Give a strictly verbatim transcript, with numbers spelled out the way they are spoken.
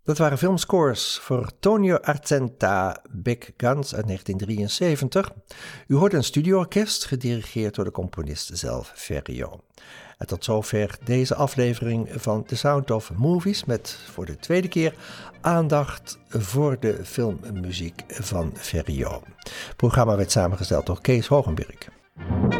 Dat waren filmscores voor Tonio Argenta, Big Guns uit negentien drieënzeventig. U hoort een studioorkest gedirigeerd door de componist zelf, Ferrio. En tot zover deze aflevering van The Sound of Movies met voor de tweede keer aandacht voor de filmmuziek van Ferrio. Het programma werd samengesteld door Kees Hogenberg.